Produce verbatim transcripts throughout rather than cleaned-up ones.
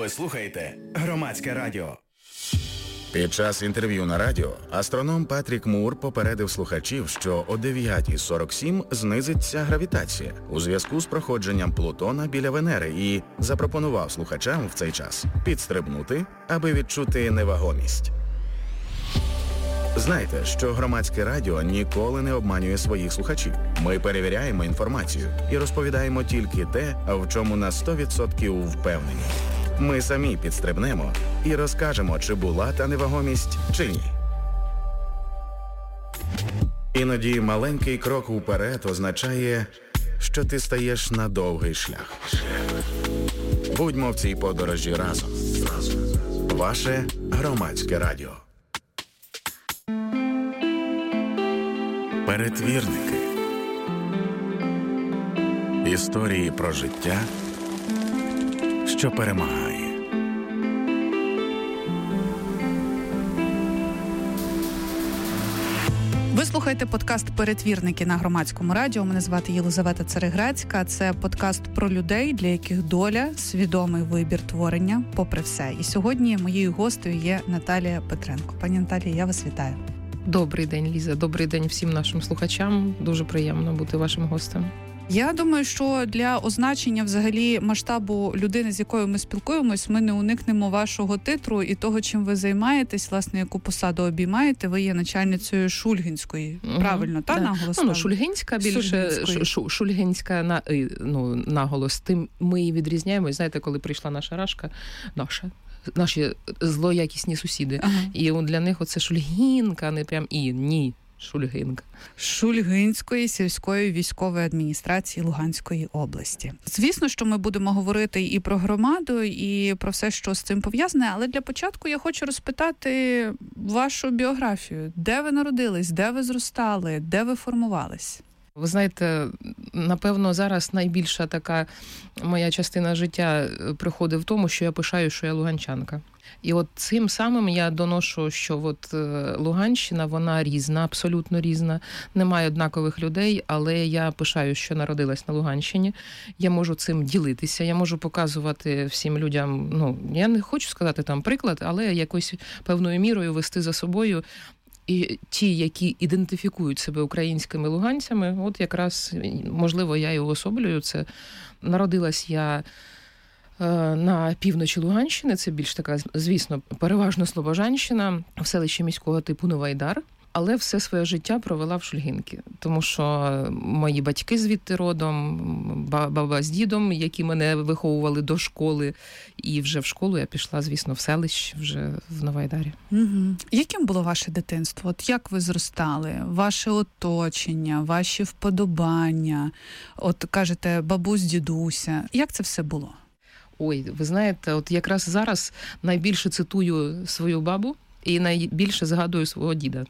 Ви слухаєте Громадське радіо. Під час інтерв'ю на радіо астроном Патрік Мур попередив слухачів, що о дев'ята сорок сім знизиться гравітація у зв'язку з проходженням Плутона біля Венери і запропонував слухачам в цей час підстрибнути, аби відчути невагомість. Знайте, що Громадське радіо ніколи не обманює своїх слухачів. Ми перевіряємо інформацію і розповідаємо тільки те, в чому на сто відсотків впевнені. Ми самі підстрибнемо і розкажемо, чи була та невагомість, чи ні. Іноді маленький крок уперед означає, що ти стаєш на довгий шлях. Будьмо в цій подорожі разом. Ваше Громадське радіо. Перетвірники. Історії про життя, що перемагає. Ви слухаєте подкаст «Перетвірники» на Громадському радіо. Мене звати Єлизавета Цареграцька. Це подкаст про людей, для яких доля – свідомий вибір творення, попри все. І сьогодні моєю гостею є Наталія Петренко. Пані Наталія, я вас вітаю. Добрий день, Ліза. Добрий день всім нашим слухачам. Дуже приємно бути вашим гостем. Я думаю, що для означення взагалі масштабу людини, з якою ми спілкуємось, ми не уникнемо вашого титру і того, чим ви займаєтесь, власне, яку посаду обіймаєте. Ви є начальницею Шульгінської, угу. правильно, та, да. наголос? Ну, Шульгінська більше, Шу, Шульгінська на, ну, наголос. Тим ми її відрізняємо. Знаєте, коли прийшла наша Рашка, наша, наші злоякісні сусіди, ага. і для них оце Шульгінка, а не прям і, ні. Шульгінка. Шульгінської сільської військової адміністрації Луганської області. Звісно, що ми будемо говорити і про громаду, і про все, що з цим пов'язане, але для початку я хочу розпитати вашу біографію. Де ви народились, де ви зростали, де ви формувались? Ви знаєте, напевно, зараз найбільша така моя частина життя приходить в тому, що я пишаю, що я луганчанка. І от цим самим я доношу, що от Луганщина, вона різна, абсолютно різна. Немає однакових людей, але я пишаю, що народилась на Луганщині. Я можу цим ділитися, я можу показувати всім людям, ну, я не хочу сказати там приклад, але якось певною мірою вести за собою. І ті, які ідентифікують себе українськими луганцями, от якраз, можливо, я і уособлюю це. Народилась я на півночі Луганщини, це більш така, звісно, переважно Слобожанщина, в селищі міського типу Новайдар. Але все своє життя провела в Шульгінці, тому що мої батьки звідти родом, баба з дідом, які мене виховували до школи, і вже в школу я пішла, звісно, в селище, вже в Новайдарі. Угу. Яким було ваше дитинство? От як ви зростали? Ваше оточення, ваші вподобання? От кажете, бабусь, дідуся. Як це все було? Ой, ви знаєте, от якраз зараз найбільше цитую свою бабу і найбільше згадую свого діда.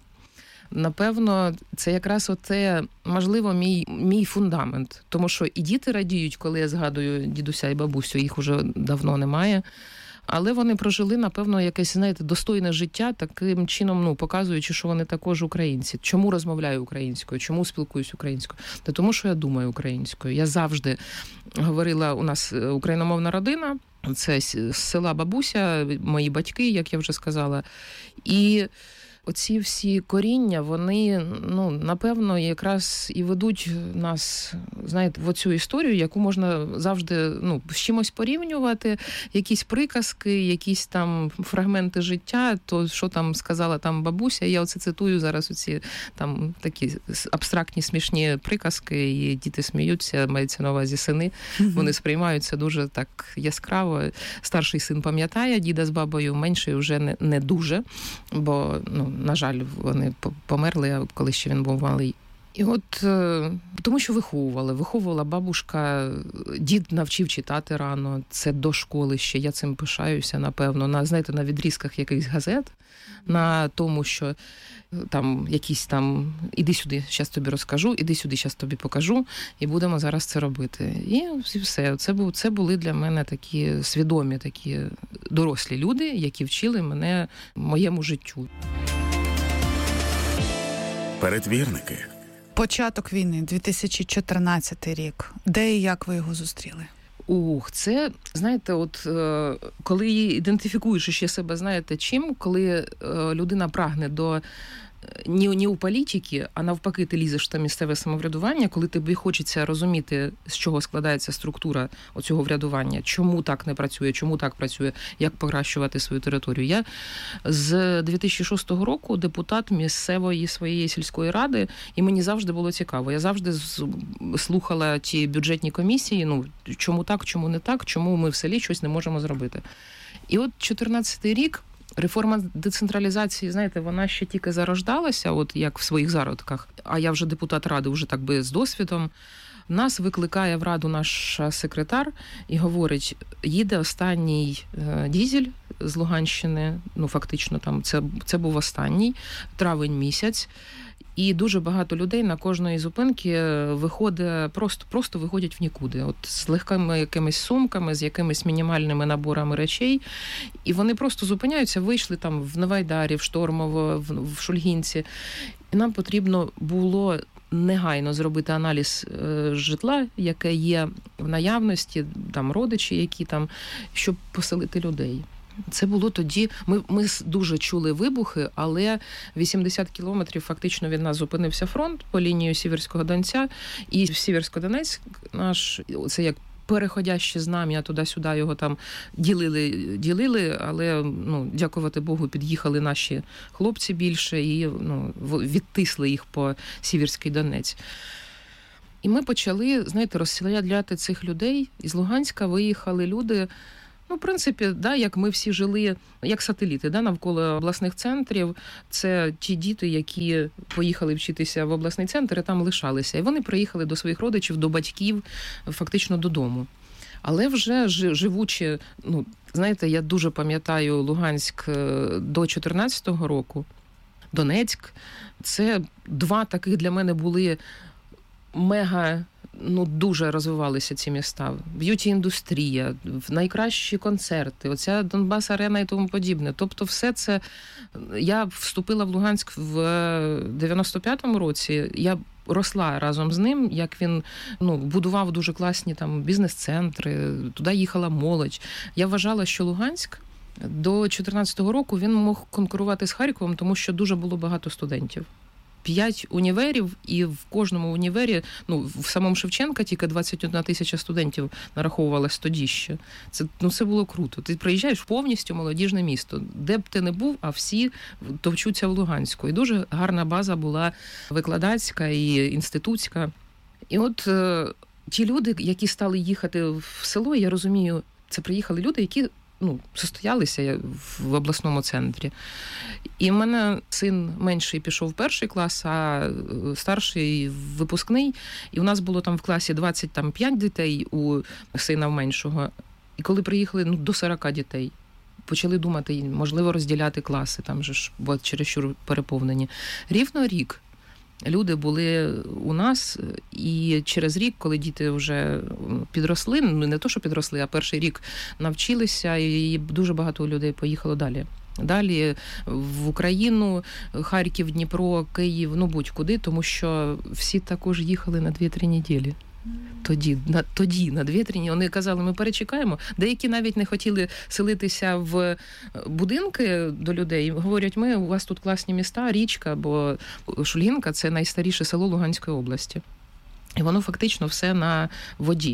Напевно, це якраз оце, можливо, мій, мій фундамент. Тому що і діти радіють, коли я згадую дідуся і бабусю, їх уже давно немає. Але вони прожили, напевно, якесь, знаєте, достойне життя, таким чином, ну, показуючи, що вони також українці. Чому розмовляю українською? Чому спілкуюсь українською? Та тому, що я думаю українською. Я завжди говорила, у нас україномовна родина, це з села бабуся, мої батьки, як я вже сказала. І оці всі коріння, вони, ну, напевно, якраз і ведуть нас, знаєте, в оцю історію, яку можна завжди, ну, з чимось порівнювати, якісь приказки, якісь там фрагменти життя, то, що там сказала там бабуся, я оце цитую зараз оці там такі абстрактні, смішні приказки, і діти сміються, мається на увазі сини, mm-hmm. вони сприймаються дуже так яскраво. Старший син пам'ятає діда з бабою, менший вже не, не дуже, бо, ну, на жаль, вони померли, коли ще він був малий. І от, тому що виховували. Виховувала бабушка, дід навчив читати рано, це до школи ще, я цим пишаюся, напевно, на, знаєте, на відрізках якихось газет, на тому, що там якісь там, іди сюди, зараз тобі розкажу, іди сюди, зараз тобі покажу, і будемо зараз це робити. І все, це, був, це були для мене такі свідомі, такі дорослі люди, які вчили мене моєму життю. Перетвірники. Початок війни, дві тисячі чотирнадцятий рік. Де і як ви його зустріли? Ух, це, знаєте, от коли ідентифікуєш ще себе, знаєте, чим, коли людина прагне до ні, ні у політики, а навпаки ти лізеш в місцеве самоврядування, коли тобі хочеться розуміти, з чого складається структура оцього врядування, чому так не працює, чому так працює, як покращувати свою територію. Я з дві тисячі шостого року депутат місцевої своєї сільської ради, і мені завжди було цікаво. Я завжди слухала ті бюджетні комісії, ну, чому так, чому не так, чому ми в селі щось не можемо зробити. І от чотирнадцятий рік реформа децентралізації, знаєте, вона ще тільки зарождалася, от як в своїх зародках, а я вже депутат ради, вже так би з досвідом. Нас викликає в раду наш секретар і говорить, їде останній дізель з Луганщини, ну фактично там це, це був останній, травень місяць, і дуже багато людей на кожної зупинки виходить, просто, просто виходять в нікуди. От з легкими якимись сумками, з якимись мінімальними наборами речей. І вони просто зупиняються, вийшли там в Новайдарі, в Штормово, в, в Шульгінці. І нам потрібно було негайно зробити аналіз е, житла, яке є в наявності, там родичі, які там, щоб поселити людей. Це було тоді, ми, ми дуже чули вибухи, але вісімдесят кілометрів фактично від нас зупинився фронт по лінії Сіверського Донця, і Сіверсько-Донецьк наш, це як переходяще знам'я, туди-сюди його там ділили, ділили, але, ну, дякувати Богу, під'їхали наші хлопці більше і, ну, відтисли їх по Сіверський Донець. І ми почали, знаєте, розселяти цих людей. Із Луганська виїхали люди. Ну, в принципі, да, як ми всі жили, як сателіти, да, навколо обласних центрів, це ті діти, які поїхали вчитися в обласний центр і там лишалися. І вони приїхали до своїх родичів, до батьків, фактично додому. Але вже живучи, ну, знаєте, я дуже пам'ятаю Луганськ до чотирнадцятого року, Донецьк, це два таких для мене були мега, ну, дуже розвивалися ці міста. Б'юті-індустрія, найкращі концерти, оця Донбас-арена і тому подібне. Тобто все це... Я вступила в Луганськ в дев'яносто п'ятому році, я росла разом з ним, як він, ну, будував дуже класні там бізнес-центри, туди їхала молодь. Я вважала, що Луганськ до чотирнадцятого року він мог конкурувати з Харковом, тому що дуже було багато студентів. П'ять універів, і в кожному універі, ну, в самому Шевченка тільки двадцять одна тисяча студентів нараховувалось тоді ще. Це, ну, це було круто. Ти приїжджаєш в повністю молодіжне місто. Де б ти не був, а всі товчуться в Луганську. І дуже гарна база була викладацька і інститутська. І от е, ті люди, які стали їхати в село, я розумію, це приїхали люди, які, ну, состоялися в обласному центрі. І в мене син менший пішов в перший клас, а старший випускний. І у нас було там в класі двадцять п'ять дітей у сина меншого. І коли приїхали, ну, до сорок дітей, почали думати, можливо, розділяти класи, там же ж, бо чересчур переповнені. Рівно рік люди були у нас, і через рік, коли діти вже підросли, ну не то, що підросли, а перший рік навчилися, і дуже багато людей поїхало далі. Далі в Україну, Харків, Дніпро, Київ, ну будь-куди, тому що всі також їхали на дві-три неділі. Тоді, на, тоді, на дві-три неділі. Вони казали, ми перечекаємо. Деякі навіть не хотіли селитися в будинки до людей. Говорять, ми, у вас тут класні міста, річка, бо Шульгінка – це найстаріше село Луганської області. І воно фактично все на воді.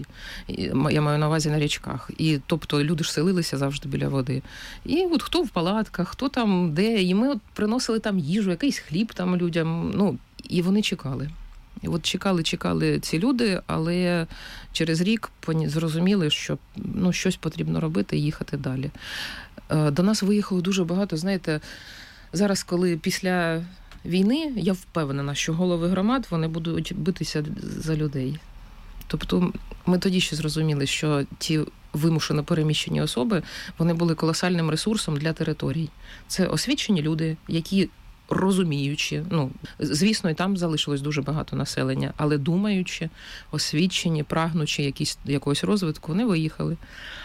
Я маю на увазі на річках. І, тобто, люди ж селилися завжди біля води. І от хто в палатках, хто там де. І ми от приносили там їжу, якийсь хліб там людям. Ну, і вони чекали. І от чекали, чекали ці люди, але через рік зрозуміли, що, ну, щось потрібно робити і їхати далі. До нас виїхало дуже багато, знаєте, зараз, коли після війни, я впевнена, що голови громад, вони будуть битися за людей. Тобто ми тоді ще зрозуміли, що ті вимушено переміщені особи, вони були колосальним ресурсом для територій. Це освічені люди, які розуміючи, ну, звісно, і там залишилось дуже багато населення, але думаючи, освічені, прагнучи якісь, якогось розвитку, вони виїхали.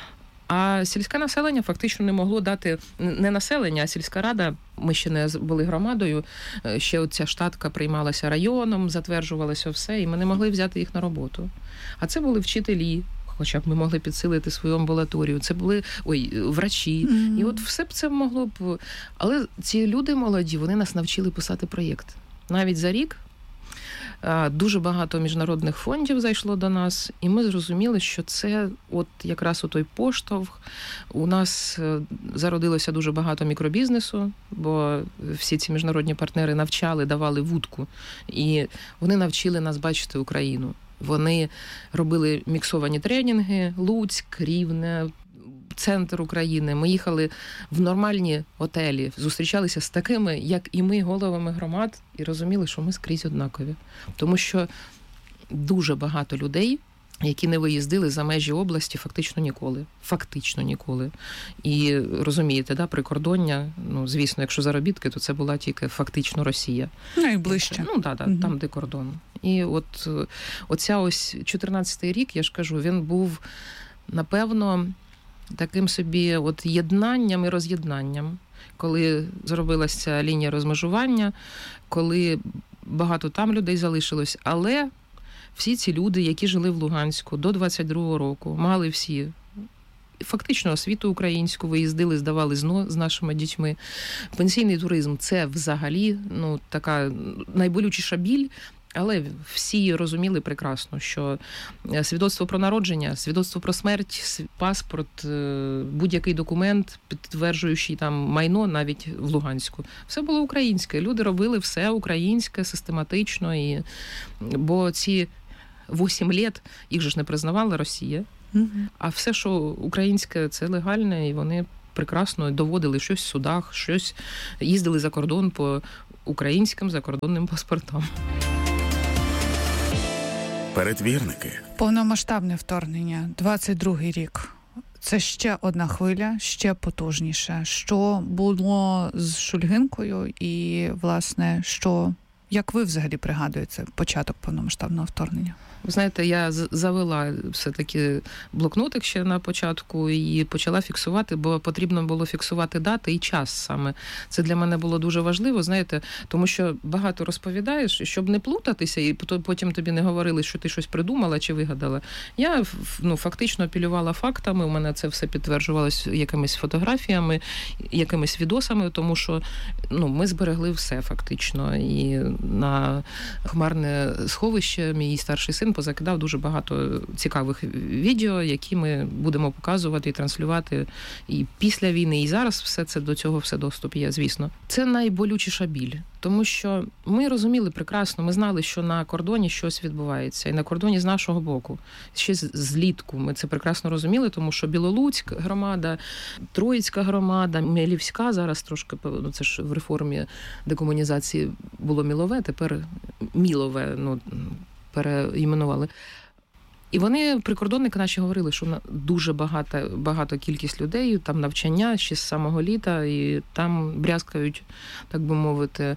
А сільське населення фактично не могло дати, не населення, а сільська рада, ми ще не були громадою, ще оця штатка приймалася районом, затверджувалося все, і ми не могли взяти їх на роботу. А це були вчителі, хоча б ми могли підсилити свою амбулаторію. Це були ой, врачі. Mm-hmm. І от все б це могло б... Але ці люди молоді, вони нас навчили писати проєкт. Навіть за рік дуже багато міжнародних фондів зайшло до нас, і ми зрозуміли, що це от якраз у той поштовх. У нас зародилося дуже багато мікробізнесу, бо всі ці міжнародні партнери навчали, давали вудку, і вони навчили нас бачити Україну. Вони робили міксовані тренінги, Луцьк, Рівне, центр України. Ми їхали в нормальні готелі, зустрічалися з такими, як і ми, головами громад, і розуміли, що ми скрізь однакові. Тому що дуже багато людей, які не виїздили за межі області фактично ніколи. Фактично ніколи. І розумієте, да, прикордоння, ну, звісно, якщо заробітки, то це була тільки фактично Росія. Найближче. Ну, так, да, да, угу. Там, де кордон. І от оця ось чотирнадцятий рік, я ж кажу, він був, напевно, таким собі от єднанням і роз'єднанням, коли зробилася лінія розмежування, коли багато там людей залишилось, але всі ці люди, які жили в Луганську до двадцять другого року, мали всі фактично освіту українську, виїздили, здавали ЗНО з нашими дітьми. Пенсійний туризм – це взагалі ну, така найболючіша біль. Але всі розуміли прекрасно, що свідоцтво про народження, свідоцтво про смерть, паспорт, будь-який документ, підтверджуючий там майно навіть в Луганську, все було українське. Люди робили все українське, систематично. І... Бо ці вісім літ їх же ж не признавала Росія. Mm-hmm. А все, що українське, це легальне, і вони прекрасно доводили щось в судах, щось їздили за кордон по українським закордонним паспортам. Передвірники. Повномасштабне вторгнення, двадцять другий рік. Це ще одна хвиля, ще потужніше. Що було з Шульгинкою і, власне, що, як ви взагалі пригадуєте початок повномасштабного вторгнення? Ви знаєте, я завела все-таки блокнотик ще на початку і почала фіксувати, бо потрібно було фіксувати дати і час саме. Це для мене було дуже важливо, знаєте, тому що багато розповідаєш, щоб не плутатися, і потім тобі не говорили, що ти щось придумала чи вигадала. Я ну, фактично апелювала фактами, у мене це все підтверджувалось якимись фотографіями, якимись відосами, тому що ну, ми зберегли все фактично. І на хмарне сховище мій старший син позакидав дуже багато цікавих відео, які ми будемо показувати і транслювати і після війни, і зараз все це до цього все доступ є, звісно. Це найболючіша біль, тому що ми розуміли прекрасно, ми знали, що на кордоні щось відбувається, і на кордоні з нашого боку. Ще злітку ми це прекрасно розуміли, тому що Білолуцьк громада, Троїцька громада, Мілівська зараз трошки, ну це ж в реформі декомунізації було Мілове, тепер Мілове, ну, переіменували. І вони, прикордонники наші, говорили, що дуже багато, багато кількість людей, там навчання ще з самого літа, і там брязкають, так би мовити,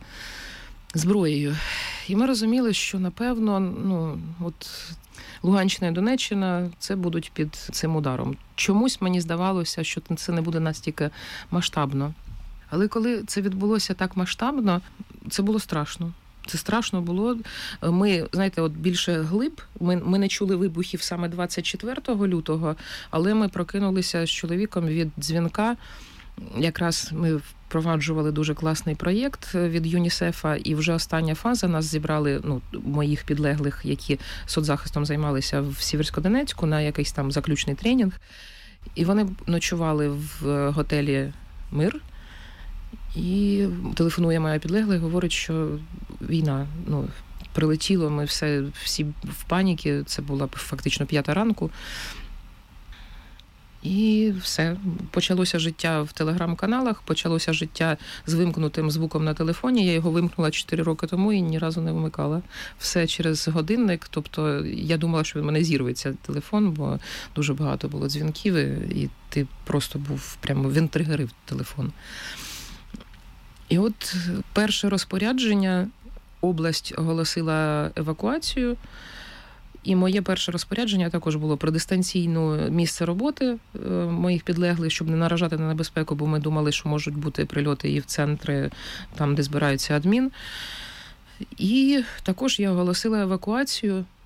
зброєю. І ми розуміли, що, напевно, ну, от Луганщина і Донеччина це будуть під цим ударом. Чомусь мені здавалося, що це не буде настільки масштабно. Але коли це відбулося так масштабно, це було страшно. Це страшно було. Ми, знаєте, от більше глиб, ми, ми не чули вибухів саме двадцять четвертого лютого, але ми прокинулися з чоловіком від дзвінка. Якраз ми впроваджували дуже класний проєкт від ЮНІСЕФа, і вже остання фаза нас зібрали, ну, моїх підлеглих, які соцзахистом займалися в Сіверськодонецьку на якийсь там заключний тренінг. І вони ночували в готелі «Мир». І телефонує моя підлегла і говорить, що війна, ну, прилетіло, ми все, всі в паніці, це була фактично п'ята ранку. І все, почалося життя в телеграм-каналах, почалося життя з вимкнутим звуком на телефоні. Я його вимкнула чотири роки тому і ні разу не вмикала. Все через годинник, тобто я думала, що в мене зірветься телефон, бо дуже багато було дзвінків, і ти просто був прямо, він тригерив телефон. І от перше розпорядження, область оголосила евакуацію, і моє перше розпорядження також було про дистанційне місце роботи моїх підлеглих, щоб не наражати на небезпеку, бо ми думали, що можуть бути прильоти і в центри, там, де збираються адмін. І також я оголосила евакуацію,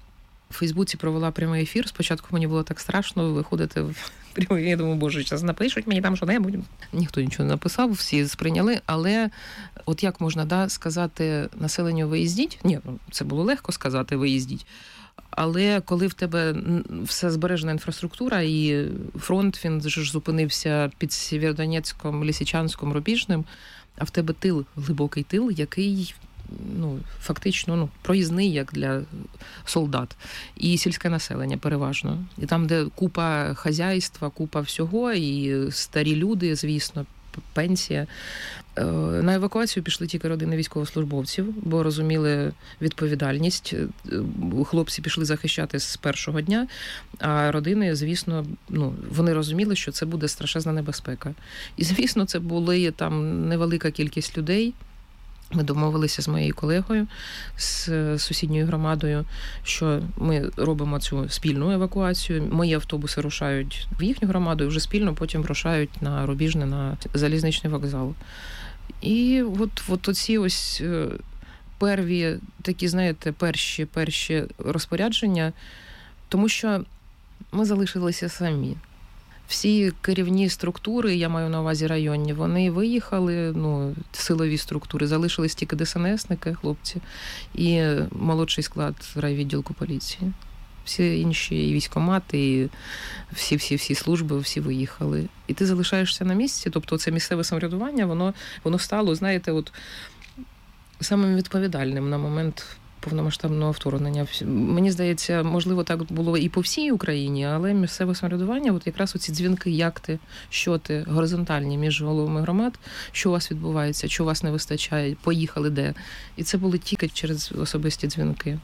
в Фейсбуці провела прямий ефір. Спочатку мені було так страшно виходити в прямий ефір. Я думаю, боже, зараз напишуть мені там що-небудь. Ніхто нічого не написав, всі сприйняли. Але от як можна, да, сказати населенню виїздіть? Ні, це було легко сказати виїздіть. Але коли в тебе все збережена інфраструктура і фронт, він ж зупинився під Сєвєродонецьком, Лисичанськом, Рубіжним, а в тебе тил, глибокий тил, який, ну, фактично, ну, проїзний, як для солдат. І сільське населення переважно. І там, де купа хазяйства, купа всього, і старі люди, звісно, пенсія. На евакуацію пішли тільки родини військовослужбовців, бо розуміли відповідальність. Хлопці пішли захищати з першого дня, а родини, звісно, ну, вони розуміли, що це буде страшезна небезпека. І, звісно, це були там невелика кількість людей. Ми домовилися з моєю колегою, з сусідньою громадою, що ми робимо цю спільну евакуацію. Мої автобуси рушають в їхню громаду і вже спільно потім рушають на Рубіжне, на залізничний вокзал. І от, от оці ось перві такі, знаєте, перші, перші розпорядження, тому що ми залишилися самі. Всі керівні структури, я маю на увазі районні, вони виїхали, ну, силові структури, залишились тільки ДСНСники, хлопці, і молодший склад райвідділку поліції. Всі інші і військкомати, і всі-всі-всі служби, всі виїхали. І ти залишаєшся на місці, тобто це місцеве самоврядування, воно, воно стало, знаєте, от самим відповідальним на момент повномасштабного вторгнення. Мені здається, можливо, так було і по всій Україні, але місцеве самоврядування, от якраз оці дзвінки, як ти, що ти, горизонтальні між головами громад, що у вас відбувається, що у вас не вистачає, поїхали де. І це були тільки через особисті дзвінки.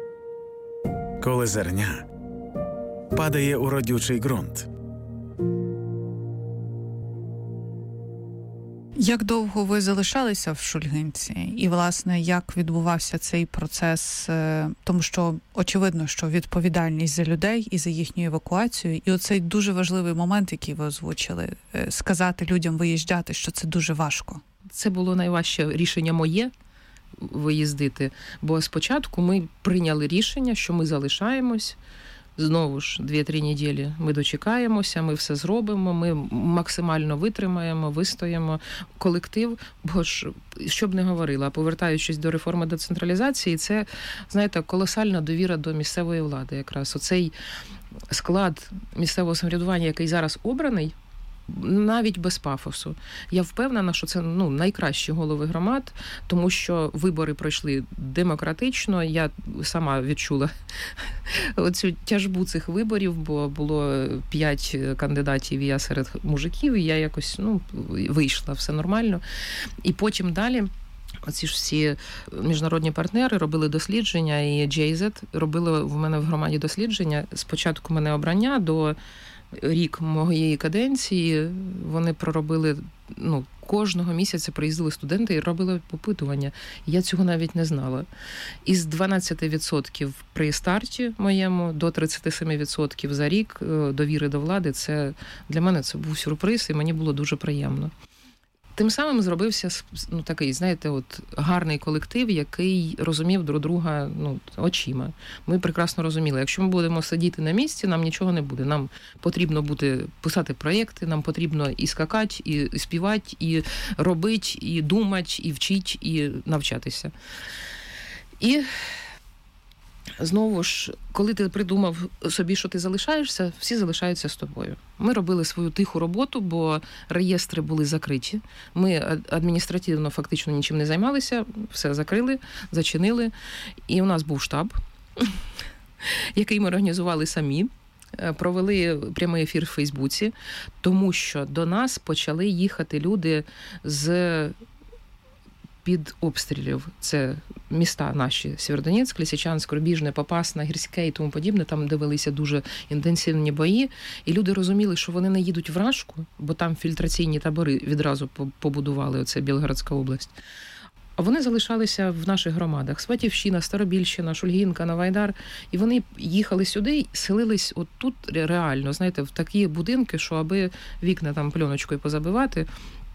Коли зерня падає у родючий ґрунт. Як довго ви залишалися в Шульгинці? І, власне, як відбувався цей процес? Тому що, очевидно, що відповідальність за людей і за їхню евакуацію, і оцей дуже важливий момент, який ви озвучили, сказати людям виїжджати, що це дуже важко. Це було найважче рішення моє виїздити, бо спочатку ми прийняли рішення, що ми залишаємось. Знову ж, дві-три неділі ми дочекаємося, ми все зробимо, ми максимально витримаємо, вистоїмо колектив, бо ж, що б не говорила, повертаючись до реформи децентралізації, це, знаєте, колосальна довіра до місцевої влади якраз. Оцей склад місцевого самоврядування, який зараз обраний, навіть без пафосу. Я впевнена, що це, ну, найкращі голови громад, тому що вибори пройшли демократично. Я сама відчула оцю тяжбу цих виборів, бо було п'ять кандидатів, і я серед мужиків, і я якось, ну, вийшла, все нормально. І потім далі оці ж всі міжнародні партнери робили дослідження, і джей зет робили в мене в громаді дослідження. Спочатку мене обрання до рік моєї каденції вони проробили, ну, кожного місяця приїздили студенти і робили опитування. Я цього навіть не знала. Із дванадцять відсотків при старті моєму до тридцять сім відсотків за рік довіри до влади, це для мене це був сюрприз, і мені було дуже приємно. Тим самим зробився, ну, такий, знаєте, от гарний колектив, який розумів друг друга, ну, очима. Ми прекрасно розуміли, якщо ми будемо сидіти на місці, нам нічого не буде. Нам потрібно буде писати проєкти, нам потрібно і скакати, і співати, і робити, і думати, і вчити, і навчатися. І знову ж, коли ти придумав собі, що ти залишаєшся, всі залишаються з тобою. Ми робили свою тиху роботу, бо реєстри були закриті. Ми адміністративно фактично нічим не займалися, все закрили, зачинили. І у нас був штаб, який ми організували самі. Провели прямий ефір в Фейсбуці, тому що до нас почали їхати люди з під обстрілів. Це міста наші: Сєвєродонецьк, Лисичанськ, Рубіжне, Попасна, Гірське і тому подібне. Там, де велися дуже інтенсивні бої. І люди розуміли, що вони не їдуть в Рашку, бо там фільтраційні табори відразу побудували, оце Білгородська область. А вони залишалися в наших громадах: Сватівщина, Старобільщина, Шульгінка, Новайдар. І вони їхали сюди і селились от тут реально, знаєте, в такі будинки, що аби вікна там пленочкою позабивати.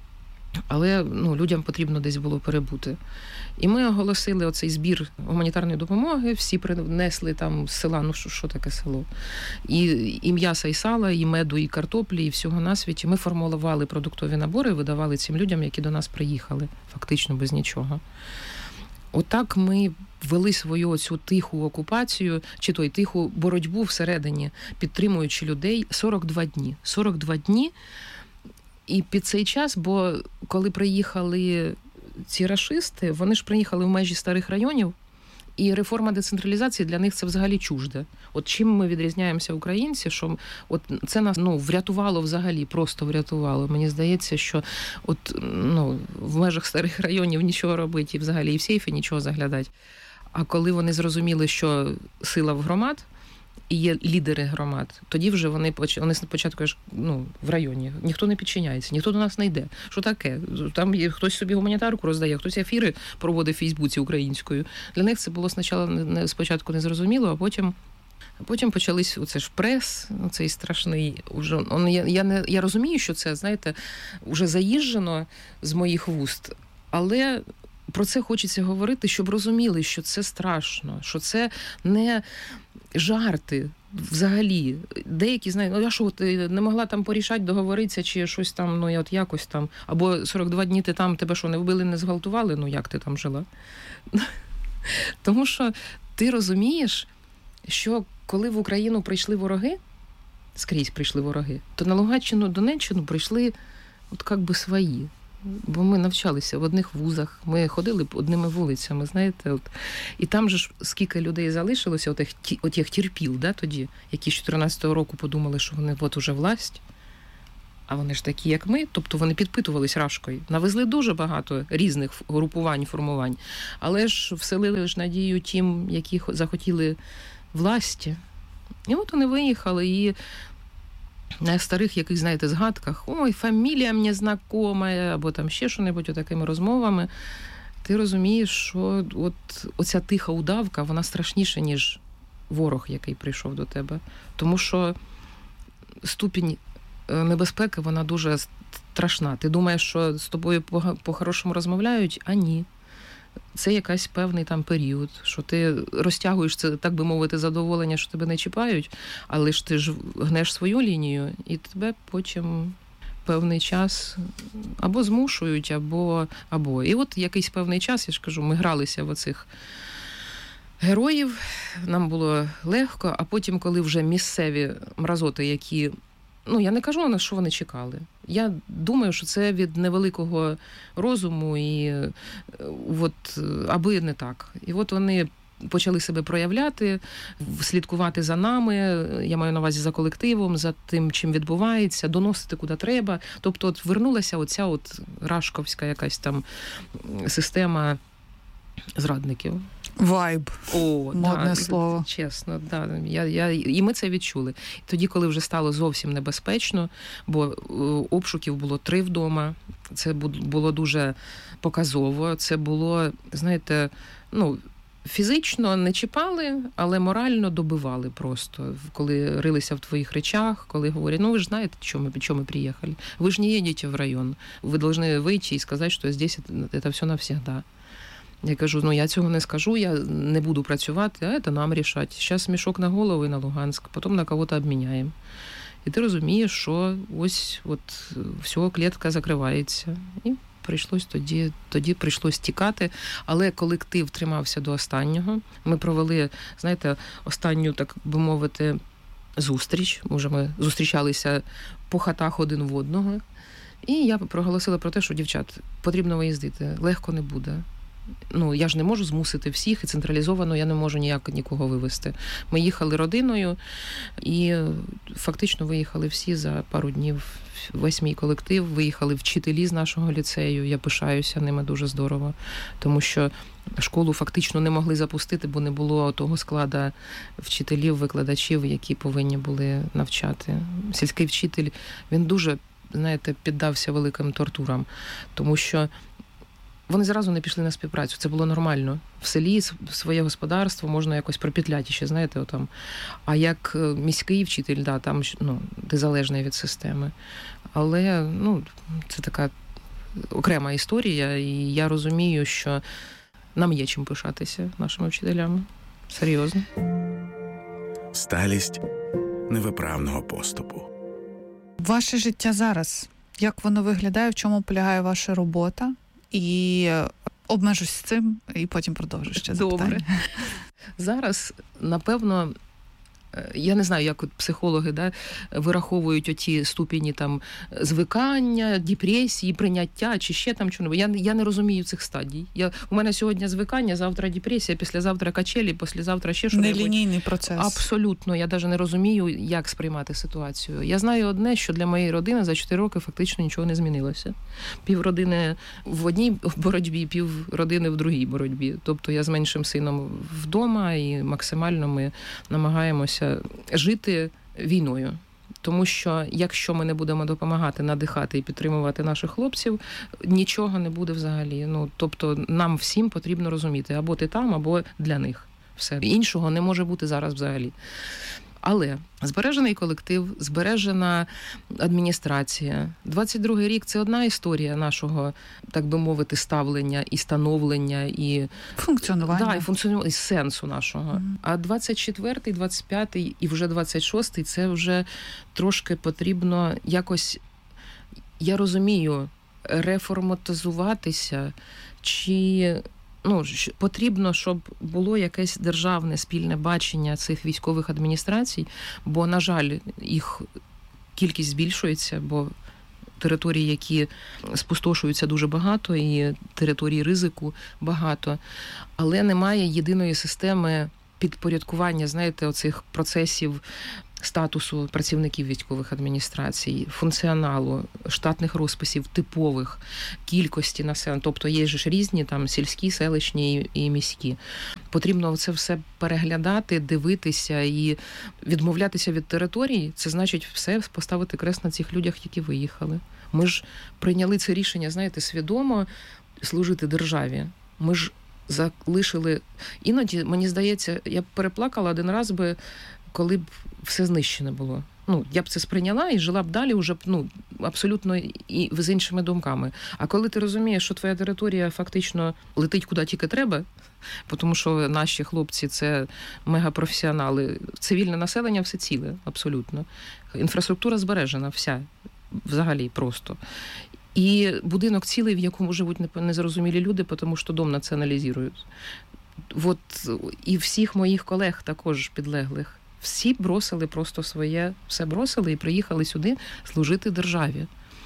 Але ну, людям потрібно десь було перебути. І ми оголосили оцей збір гуманітарної допомоги, всі принесли там з села, ну що, що таке село, і, і м'яса, і сала, і меду, і картоплі, і всього на світі. Ми формулювали продуктові набори, видавали цим людям, які до нас приїхали, фактично без нічого. Отак ми вели свою цю тиху окупацію, чи той тиху боротьбу всередині, підтримуючи людей сорок два дні. сорок два дні. І під цей час, бо коли приїхали ці рашисти, вони ж приїхали в межі старих районів, і реформа децентралізації для них це взагалі чужде. От чим ми відрізняємося українці, що от це нас ну, врятувало взагалі, просто врятувало. Мені здається, що от, ну, в межах старих районів нічого робити, і взагалі і в сейфи нічого заглядати. А коли вони зрозуміли, що сила в громад, і є лідери громад, тоді вже вони, вони спочатку ну, в районі, ніхто не підчиняється, ніхто до нас не йде. Що таке? Там є, хтось собі гуманітарку роздає, хтось ефіри проводить в Фейсбуці українською. Для них це було спочатку, спочатку незрозуміло, а потім, а потім почались оце ж прес, оцей страшний. Уже, он, я, я, не, я розумію, що це, знаєте, вже заїжджено з моїх вуст, але про це хочеться говорити, щоб розуміли, що це страшно, що це не жарти взагалі. Деякі знають, ну я що, ти не могла там порішати, договоритися, чи щось там, ну я от якось там, або сорок два дні ти там, тебе що, не вбили, не зґвалтували, ну як ти там жила? Тому що ти розумієш, що коли в Україну прийшли вороги, скрізь прийшли вороги, то на Луганщину, Донеччину прийшли от як би свої. Бо ми навчалися в одних вузах, ми ходили одними вулицями, знаєте, от. І там же ж скільки людей залишилося, отих, отих терпіл, да, тоді, які з чотирнадцятого року подумали, що вони от уже власть, а вони ж такі, як ми, тобто вони підпитувались рашкою. Навезли дуже багато різних групувань, формувань, але ж вселили ж надію тим, які захотіли власті. І от вони виїхали, і на старих яких, знаєте, згадках, ой, фамілія мені знакома, або там ще що-небудь отакими розмовами, ти розумієш, що от оця тиха удавка, вона страшніша, ніж ворог, який прийшов до тебе. Тому що ступінь небезпеки, вона дуже страшна. Ти думаєш, що з тобою по-хорошому розмовляють, а ні. Це якийсь певний там період, що ти розтягуєш це, так би мовити, задоволення, що тебе не чіпають, але ж ти ж гнеш свою лінію, і тебе потім певний час або змушують, або, або. І от якийсь певний час, я ж кажу, ми гралися в оцих героїв, нам було легко, а потім, коли вже місцеві мразоти, які, ну, я не кажу, на що вони чекали. Я думаю, що це від невеликого розуму, і от, аби не так. І от вони почали себе проявляти, слідкувати за нами, я маю на увазі за колективом, за тим, чим відбувається, доносити куди треба. Тобто от вернулася оця от рашковська якась там система зрадників. Вайб. О, модне да, слово. Чесно, да. Я, я, і ми це відчули. Тоді, коли вже стало зовсім небезпечно, бо обшуків було три вдома, це було дуже показово, це було, знаєте, ну, фізично не чіпали, але морально добивали просто, коли рилися в твоїх речах, коли говорять, ну ви ж знаєте, чому ми, чому ми приїхали. Ви ж не їдете в район, ви повинні вийти і сказати, що здесь це все навсегда. Я кажу, ну я цього не скажу, я не буду працювати, а це нам рішати. Зараз мішок на голову і на Луганськ, потім на кого-то обміняємо. І ти розумієш, що ось от все, клітка закривається. І прийшлось тоді, тоді прийшлось тікати, але колектив тримався до останнього. Ми провели, знаєте, останню, так би мовити, зустріч. Може, ми зустрічалися по хатах один в одного. І я проголосила про те, що, дівчат, потрібно виїздити, легко не буде. Ну, я ж не можу змусити всіх, і централізовано я не можу ніяк нікого вивезти. Ми їхали родиною, і фактично виїхали всі за пару днів. Весь мій колектив, виїхали вчителі з нашого ліцею, я пишаюся ними дуже здорово, тому що школу фактично не могли запустити, бо не було того складу вчителів, викладачів, які повинні були навчати. Сільський вчитель, він дуже, знаєте, піддався великим тортурам, тому що вони зразу не пішли на співпрацю, це було нормально. В селі своє господарство можна якось пропетляти ще, знаєте, отам. А як міський вчитель, да, там, ну, ти залежний від системи. Але, ну, це така окрема історія, і я розумію, що нам є чим пишатися нашими вчителями. Серйозно. Сталість невиправного поступу. Ваше життя зараз, як воно виглядає, в чому полягає ваша робота? І обмежусь з цим, і потім продовжу ще запитання. Добре. Зараз, напевно, я не знаю, як от психологи, да, вираховують оті ступені там звикання, депресії, прийняття чи ще там чого. Я, я не розумію цих стадій. Я, у мене сьогодні звикання, завтра депресія, післязавтра качелі, післязавтра ще щось. Нелінійний процес. Абсолютно. Я навіть не розумію, як сприймати ситуацію. Я знаю одне, що для моєї родини за чотири роки фактично нічого не змінилося. Пів родини в одній боротьбі, пів родини в другій боротьбі. Тобто я з меншим сином вдома і максимально ми намагаємося жити війною. Тому що якщо ми не будемо допомагати, надихати і підтримувати наших хлопців, нічого не буде взагалі. Ну, тобто нам всім потрібно розуміти, або ти там, або для них. Все. Іншого не може бути зараз взагалі. Але збережений колектив, збережена адміністрація. двадцять другий рік – це одна історія нашого, так би мовити, ставлення і становлення, і функціонування. Да, і функціонування, і сенсу нашого. Mm. А двадцять четвертий, двадцять п'ятий і вже двадцять шостий – це вже трошки потрібно якось, я розумію, реформатизуватися, чи... Ну, потрібно, щоб було якесь державне спільне бачення цих військових адміністрацій, бо, на жаль, їх кількість збільшується, бо території, які спустошуються, дуже багато, і території ризику багато, але немає єдиної системи підпорядкування, знаєте, оцих процесів статусу працівників військових адміністрацій, функціоналу, штатних розписів, типових, кількості населення. Тобто є ж різні там сільські, селищні і міські. Потрібно це все переглядати, дивитися і відмовлятися від території. Це значить все поставити крест на цих людях, які виїхали. Ми ж прийняли це рішення, знаєте, свідомо служити державі. Ми ж залишили... Іноді, мені здається, я б переплакала один раз би, коли б все знищено було. Ну, я б це сприйняла і жила б далі вже, ну, абсолютно і з іншими думками. А коли ти розумієш, що твоя територія фактично летить куди тільки треба, тому що наші хлопці – це мегапрофесіонали, цивільне населення все ціле, абсолютно. Інфраструктура збережена вся, взагалі просто. І будинок цілий, в якому живуть незрозумілі люди, тому що дом націоналізують. От і всіх моїх колег також підлеглих. Всі бросили просто своє, все бросили і приїхали сюди служити державі.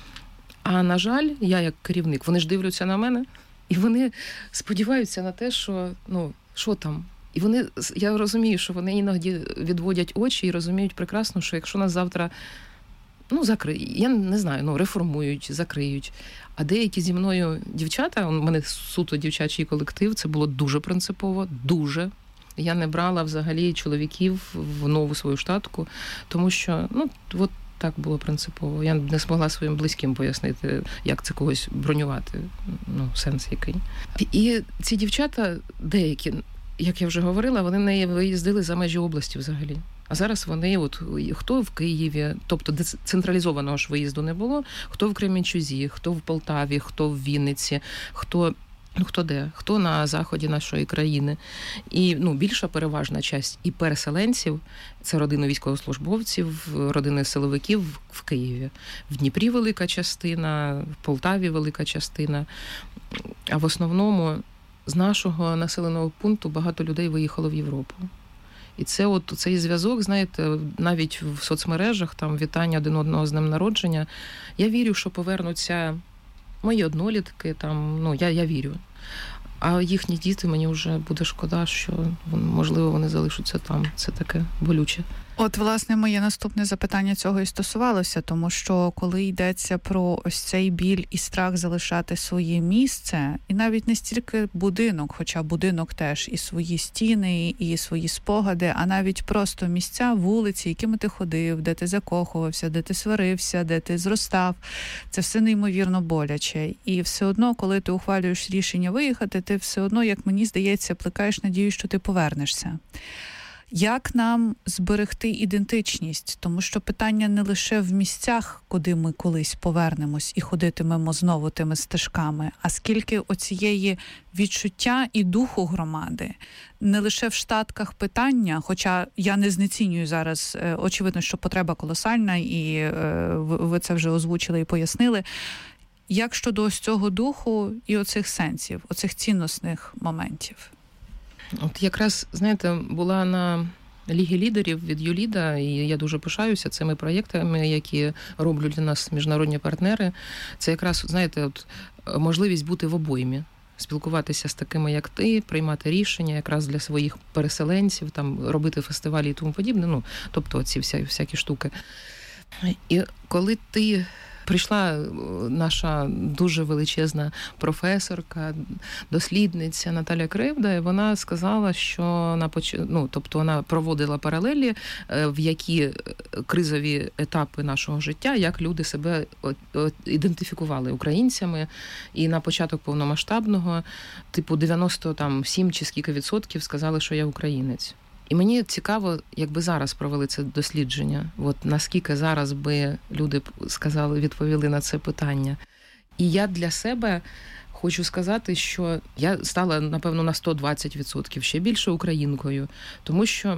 А, на жаль, я як керівник, вони ж дивляться на мене, і вони сподіваються на те, що, ну, що там. І вони, я розумію, що вони іноді відводять очі і розуміють прекрасно, що якщо нас завтра, ну, закриють, я не знаю, ну, реформують, закриють. А деякі зі мною дівчата, у мене суто дівчачий колектив, це було дуже принципово, дуже. Я не брала взагалі чоловіків в нову свою штатку, тому що, ну, от так було принципово. Я не змогла своїм близьким пояснити, як це когось бронювати, ну, сенс який. І ці дівчата, деякі, як я вже говорила, вони не виїздили за межі області взагалі. А зараз вони, от, хто в Києві, тобто децентралізованого ж виїзду не було, хто в Кременчузі, хто в Полтаві, хто в Вінниці, хто... Ну, хто де? Хто на заході нашої країни. І, ну, більша переважна часть і переселенців, це родини військовослужбовців, родини силовиків в Києві. В Дніпрі велика частина, в Полтаві велика частина. А в основному з нашого населеного пункту багато людей виїхало в Європу. І це от цей зв'язок, знаєте, навіть в соцмережах, там вітання один одного з днем народження. Я вірю, що повернуться мої однолітки, там, ну, я, я вірю. А їхні діти, мені вже буде шкода, що, можливо, вони залишаться там. Це таке болюче. От, власне, моє наступне запитання цього і стосувалося, тому що коли йдеться про ось цей біль і страх залишати своє місце, і навіть не стільки будинок, хоча будинок теж і свої стіни, і свої спогади, а навіть просто місця, вулиці, якими ти ходив, де ти закохувався, де ти сварився, де ти зростав, це все неймовірно боляче. І все одно, коли ти ухвалюєш рішення виїхати, ти все одно, як мені здається, плекаєш надію, що ти повернешся. Як нам зберегти ідентичність? Тому що питання не лише в місцях, куди ми колись повернемось і ходитимемо знову тими стежками, а скільки оцієї відчуття і духу громади. Не лише в штатках питання, хоча я не знецінюю зараз, очевидно, що потреба колосальна, і ви це вже озвучили і пояснили. Як щодо ось цього духу і оцих сенсів, оцих цінностних моментів? От якраз, знаєте, була на Лігі лідерів від ЮЛІДа, і я дуже пишаюся цими проєктами, які роблять для нас міжнародні партнери. Це якраз, знаєте, от можливість бути в обоймі, спілкуватися з такими, як ти, приймати рішення якраз для своїх переселенців, там, робити фестивалі і тому подібне, ну, тобто ці вся, всякі штуки. І коли ти... Прийшла наша дуже величезна професорка, дослідниця Наталя Кривда, і вона сказала, що на поч... ну, тобто вона проводила паралелі, в які кризові етапи нашого життя, як люди себе ідентифікували українцями, і на початок повномасштабного, типу дев'яносто сім чи скільки відсотків сказали, що я українець. І мені цікаво, якби зараз провели це дослідження, от наскільки зараз би люди сказали, відповіли на це питання. І я для себе хочу сказати, що я стала, напевно, на сто двадцять відсотків ще більше українкою, тому що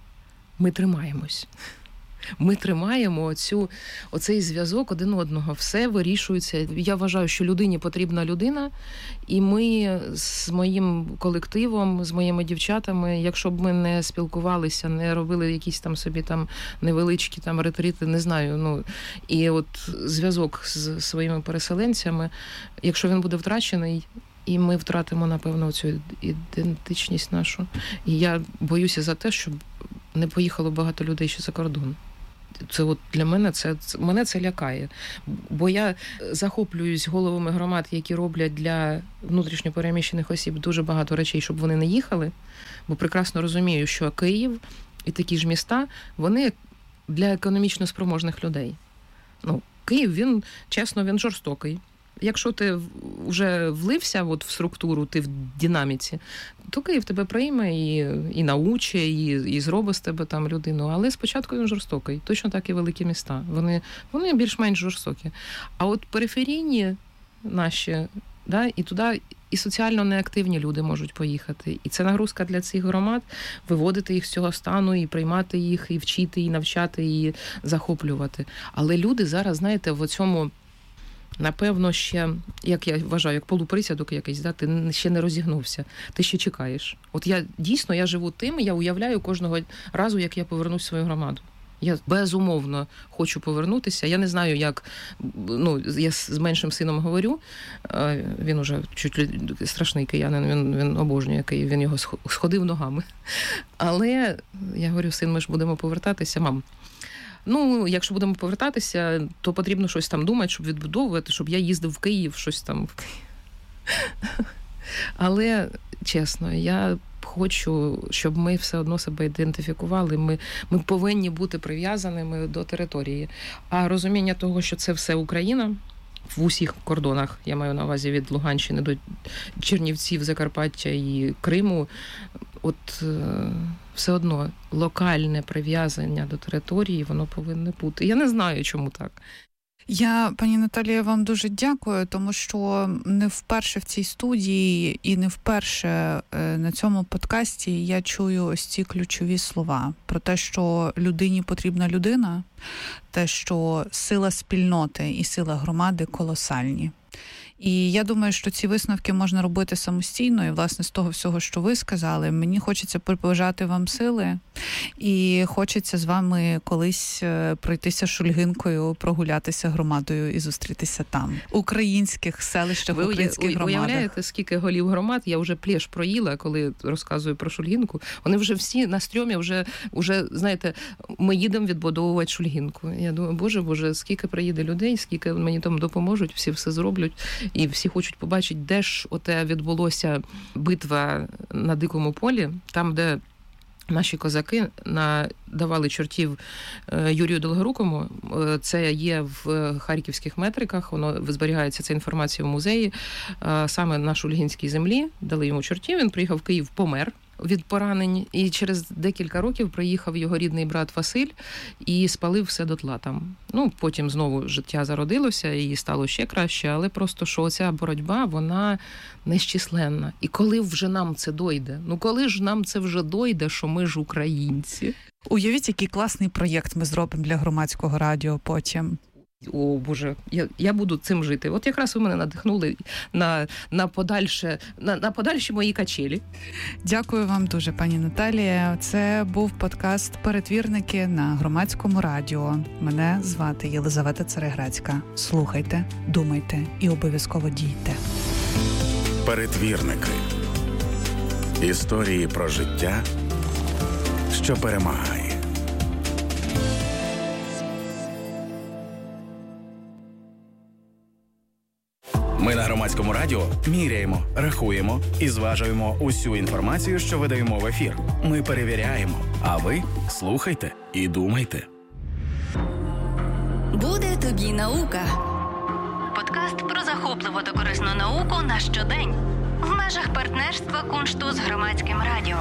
ми тримаємось. Ми тримаємо оцю, оцей зв'язок один одного. Все вирішується. Я вважаю, що людині потрібна людина, і ми з моїм колективом, з моїми дівчатами, якщо б ми не спілкувалися, не робили якісь там собі там невеличкі там ретрити, не знаю, ну, і от зв'язок з своїми переселенцями, якщо він буде втрачений, і ми втратимо, напевно, цю ідентичність нашу. І я боюся за те, щоб не поїхало багато людей ще за кордон. Це от для мене це, це мене це лякає. Бо я захоплююсь головами громад, які роблять для внутрішньопереміщених осіб дуже багато речей, щоб вони не їхали. Бо прекрасно розумію, що Київ і такі ж міста, вони для економічно спроможних людей. Ну, Київ, він, чесно, він жорстокий. Якщо ти вже влився от в структуру, ти в динаміці, то Київ тебе прийме і, і науче, і, і зробить з тебе там людину. Але спочатку він жорстокий. Точно так і великі міста. Вони, вони більш-менш жорстокі. А от периферійні наші, да, і туди і соціально неактивні люди можуть поїхати. І це нагрузка для цих громад – виводити їх з цього стану, і приймати їх, і вчити, і навчати, і захоплювати. Але люди зараз, знаєте, в цьому... Напевно, ще, як я вважаю, як полуприсядок якийсь, да, ти ще не розігнувся, ти ще чекаєш. От я, дійсно, я живу тим, я уявляю кожного разу, як я повернусь в свою громаду. Я безумовно хочу повернутися. Я не знаю, як, ну, я з меншим сином говорю, він уже чуть страшний киянин, він, він обожнює Київ, він його сходив ногами. Але я говорю, син, ми ж будемо повертатися, мам. Ну, якщо будемо повертатися, то потрібно щось там думати, щоб відбудовувати, щоб я їздив в Київ, щось там в Київ. Але, чесно, я хочу, щоб ми все одно себе ідентифікували. Ми, ми повинні бути прив'язаними до території. А розуміння того, що це все Україна, в усіх кордонах, я маю на увазі від Луганщини до Чернівців, Закарпаття і Криму, от все одно локальне прив'язання до території, воно повинно бути. Я не знаю, чому так. Я, пані Наталія, вам дуже дякую, тому що не вперше в цій студії і не вперше на цьому подкасті я чую ось ці ключові слова про те, що людині потрібна людина, те, що сила спільноти і сила громади колосальні. І я думаю, що ці висновки можна робити самостійно, і, власне, з того всього, що ви сказали, мені хочеться побажати вам сили, і хочеться з вами колись пройтися Шульгинкою, прогулятися громадою і зустрітися там. Українських селищах, ви українських уя... громадах. Ви уявляєте, скільки голів громад, я вже плєш проїла, коли розказую про Шульгинку. Вони вже всі на стрьомі, вже, вже знаєте, ми їдемо відбудовувати Шульгинку. Я думаю, боже, боже, скільки приїде людей, скільки мені там допоможуть, всі все зроблять. І всі хочуть побачити, де ж оте відбулося битва на Дикому полі, там, де наші козаки надавали чортів Юрію Долгорукому. Це є в харківських метриках, воно зберігається, ця інформація в музеї. Саме на Шульгинській землі дали йому чортів, він приїхав в Київ, помер. від поранень. І через декілька років приїхав його рідний брат Василь і спалив все дотла там. Ну, потім знову життя зародилося і стало ще краще, але просто, що оця боротьба, вона нещисленна. І коли вже нам це дойде? Ну, коли ж нам це вже дойде, що ми ж українці? Уявіть, який класний проєкт ми зробимо для громадського радіо потім. О, Боже, я, я буду цим жити. От якраз ви мене надихнули на, на, подальше, на, на подальші мої качелі. Дякую вам дуже, пані Наталія. Це був подкаст «Перетвірники» на громадському радіо. Мене звати Єлизавета Цареградська. Слухайте, думайте і обов'язково дійте. Перетвірники. Історії про життя, що перемагає. Ми на громадському радіо міряємо, рахуємо і зважуємо усю інформацію, що видаємо в ефір. Ми перевіряємо, а ви слухайте і думайте. Буде тобі наука. Подкаст про захопливу та корисну науку на щодень. В межах партнерства Куншту з громадським радіо.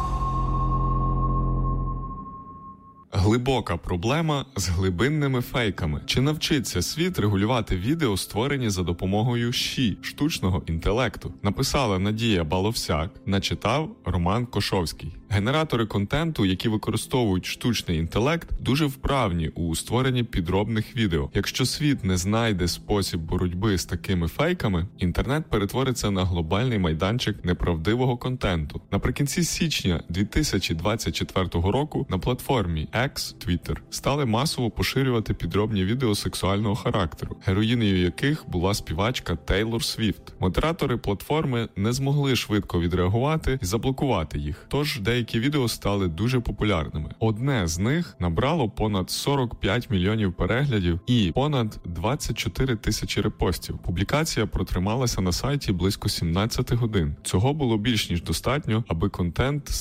Глибока проблема з глибинними фейками. Чи навчиться світ регулювати відео, створені за допомогою ЩІ – штучного інтелекту? Написала Надія Баловсяк, начитав Роман Кошовський. Генератори контенту, які використовують штучний інтелект, дуже вправні у створенні підробних відео. Якщо світ не знайде спосіб боротьби з такими фейками, інтернет перетвориться на глобальний майданчик неправдивого контенту. Наприкінці січня дві тисячі двадцять четвертого року на платформі X, Twitter, стали масово поширювати підробні відео сексуального характеру, героїнею яких була співачка Тейлор Свіфт. Модератори платформи не змогли швидко відреагувати і заблокувати їх, тож деякі відео стали дуже популярними. Одне з них набрало понад сорок п'ять мільйонів переглядів і понад двадцять чотири тисячі репостів. Публікація протрималася на сайті близько сімнадцять годин. Цього було більш ніж достатньо, аби контент